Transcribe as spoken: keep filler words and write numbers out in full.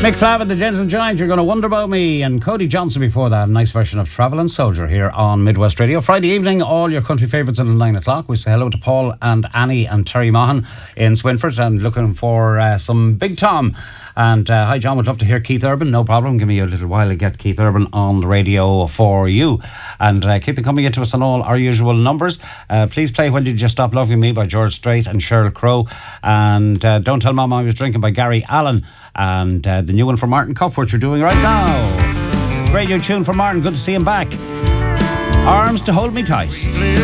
Mick Flavin, the Gentle Giant, You're Gonna Wonder About Me, and Cody Johnson before that. A nice version of Travelling Soldier here on Midwest Radio. Friday evening, all your country favourites until nine o'clock. We say hello to Paul and Annie and Terry Mahan in Swinford and looking for uh, some Big Tom. And uh, hi John, would love to hear Keith Urban. No problem, give me a little while to get Keith Urban on the radio for you. And uh, keep them coming into us on all our usual numbers. Uh, please play When Did You Stop Loving Me by George Strait and Sheryl Crow. And uh, Don't Tell Mama I Was Drinking by Gary Allen. And uh, the new one from Martin Cuff, which we're doing right now. Radio tune from Martin, good to see him back. Arms to Hold Me Tight.